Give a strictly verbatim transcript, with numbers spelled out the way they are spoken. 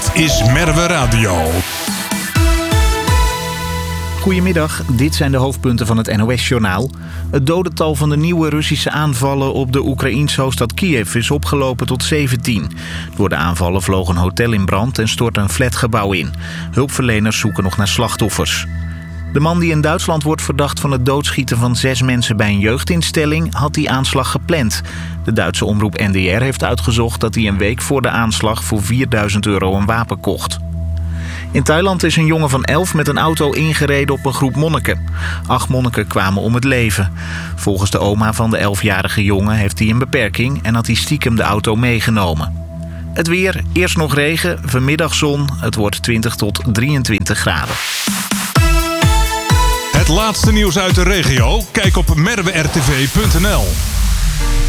Dit is Merwe Radio. Goedemiddag, dit zijn de hoofdpunten van het N O S-journaal. Het dodental van de nieuwe Russische aanvallen op de Oekraïense hoofdstad Kiev is opgelopen tot zeventien. Door de aanvallen vloog een hotel in brand en stortte een flatgebouw in. Hulpverleners zoeken nog naar slachtoffers. De man die in Duitsland wordt verdacht van het doodschieten van zes mensen bij een jeugdinstelling had die aanslag gepland. De Duitse omroep N D R heeft uitgezocht dat hij een week voor de aanslag voor vierduizend euro een wapen kocht. In Thailand is een jongen van elf met een auto ingereden op een groep monniken. Acht monniken kwamen om het leven. Volgens de oma van de elfjarige jongen heeft hij een beperking en had hij stiekem de auto meegenomen. Het weer, eerst nog regen, vanmiddag zon. Het wordt twintig tot drieëntwintig graden. Het laatste nieuws uit de regio? Kijk op merwe r t v punt n l.